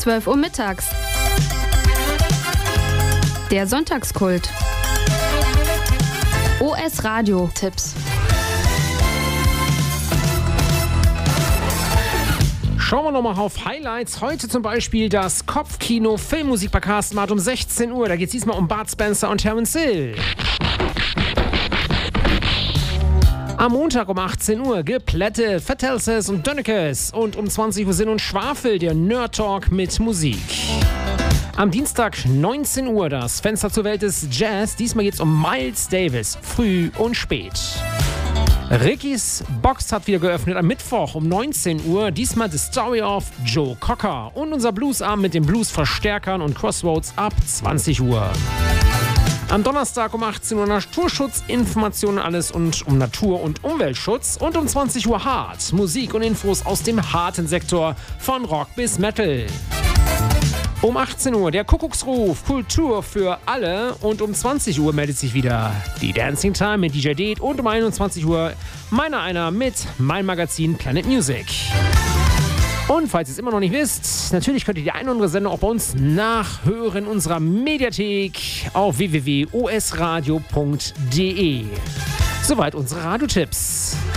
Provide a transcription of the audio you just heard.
12 Uhr mittags. Der Sonntagskult. OS Radio Tipps. Schauen wir nochmal auf Highlights. Heute zum Beispiel das Kopfkino Filmmusik bei Carsten Matt um 16 Uhr. Da geht es diesmal um Bud Spencer und Terence Hill. Am Montag um 18 Uhr Geplätte, Vertelses und Dönnekes. Und um 20 Uhr Sinn und Schwafel, der Nerd Talk mit Musik. Am Dienstag 19 Uhr das Fenster zur Welt des Jazz. Diesmal geht es um Miles Davis, früh und spät. Rickys Box hat wieder geöffnet am Mittwoch um 19 Uhr. Diesmal The Story of Joe Cocker. Und unser Bluesabend mit den Bluesverstärkern und Crossroads ab 20 Uhr. Am Donnerstag um 18 Uhr Naturschutz, Informationen alles und um Natur- und Umweltschutz. Und um 20 Uhr Hart, Musik und Infos aus dem harten Sektor von Rock bis Metal. Um 18 Uhr der Kuckucksruf, Kultur für alle. Und um 20 Uhr meldet sich wieder die Dancing Time mit DJ Date. Und um 21 Uhr einer mit meinem Magazin Planet Music. Und falls ihr es immer noch nicht wisst, natürlich könnt ihr die eine oder andere Sendung auch bei uns nachhören in unserer Mediathek auf www.osradio.de. Soweit unsere Radiotipps.